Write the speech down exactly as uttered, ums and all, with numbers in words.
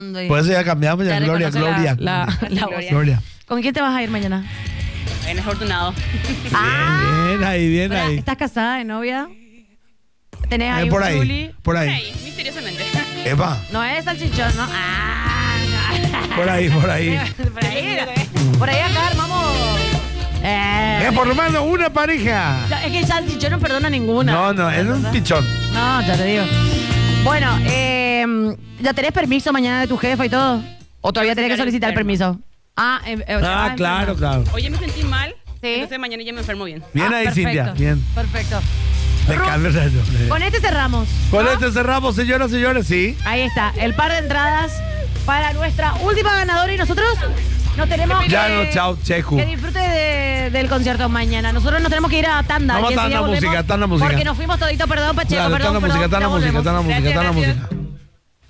Por eso ya cambiamos, ya, Ya Gloria, reconoce Gloria. La, la, la voz. Gloria. Gloria. ¿Con quién te vas a ir mañana? En afortunado. Ah, Bien, ahí, bien Hola, ahí. ¿estás casada de novia? ¿Tenés Eh, ahí por un ahí, chuli? por ahí. Ahí, misteriosamente. Epa, No es salchichón, ¿no? Ah, no. por ahí, por ahí. Por ahí, por ahí acá armamos... Eh, Es por lo menos una pareja. ya, es que el salchichón no perdona ninguna. No, no, es un pichón. No, ya te digo. Bueno, eh, ¿ya tenés permiso mañana de tu jefa y todo? ¿O todavía tenés que solicitar el permiso? Ah, eh, eh, Ah, ah, claro, enferma. claro. Oye, me sentí mal. Sí. Entonces mañana ya me enfermo bien. Bien Ah, ahí, perfecto, Cintia. Bien. Perfecto. Me Ru- cambias el nombre. Con este cerramos. Con ¿no? este cerramos, señoras y señores, sí. Ahí está, el par de entradas para nuestra última ganadora y nosotros nos tenemos Ya que, no, chao, Cheju. que disfrute de- del concierto mañana. Nosotros nos tenemos que ir a tanda. Vamos y a ese día tanda volvemos música, tanda música. Porque nos fuimos todito, perdón, Pacheco, Claro, perdón, está la perdón, música, está ya la música, volvemos. está la música, está la Gracias, música.